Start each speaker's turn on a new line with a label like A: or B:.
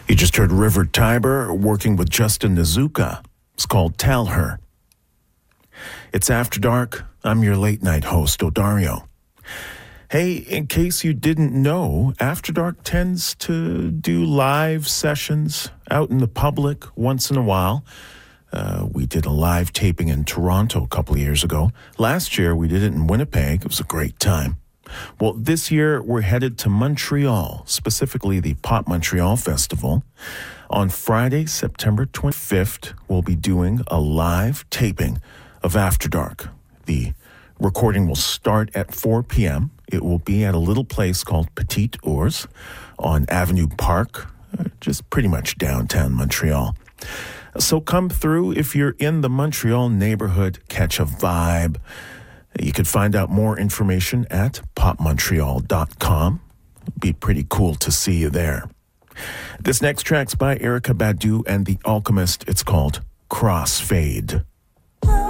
A: You just heard River Tiber working with Justin Nizuka. It's called Tell Her. It's After Dark. I'm your late night host, Odario. Hey, in case you didn't know, After Dark tends to do live sessions out in the public once in a while. We did a live taping in Toronto a couple of years ago. Last year, we did it in Winnipeg. It was a great time. Well, this year, we're headed to Montreal, specifically the Pop Montreal Festival. On Friday, September 25th, we'll be doing a live taping of After Dark. The recording will start at 4 p.m. It will be at a little place called Petit Ours on Avenue Park, just pretty much downtown Montreal. So come through if you're in the Montreal neighborhood, catch a vibe. You could find out more information at popmontreal.com. It'd be pretty cool to see you there. This next track's by Erykah Badu and The Alchemist. It's called Crossfade.